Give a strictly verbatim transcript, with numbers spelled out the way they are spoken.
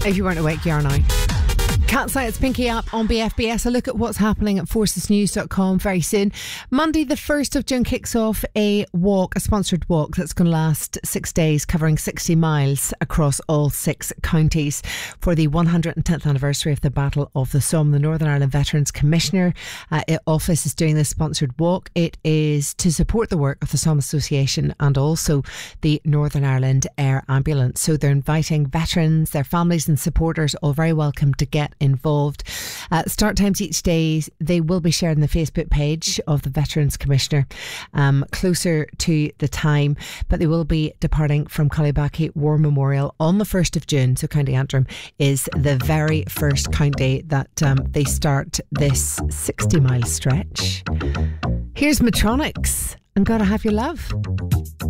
If you weren't awake, you are now. Can't say it's Pinky up on B F B S. A look at what's happening at forces news dot com very soon. Monday the first of June kicks off a walk, a sponsored walk that's going to last six days, covering sixty miles across all six counties for the one hundred tenth anniversary of the Battle of the Somme. The Northern Ireland Veterans Commissioner uh, office is doing this sponsored walk. It is to support the work of the Somme Association and also the Northern Ireland Air Ambulance. So they're inviting veterans, their families and supporters, all very welcome to get involved. Uh, start times each day, they will be shared on the Facebook page of the Veterans Commissioner um, closer to the time, but they will be departing from Collybackie War Memorial on the first of June. So County Antrim is the very first county that um, they start this sixty mile stretch. Here's Matronics and Gotta Have Your Love.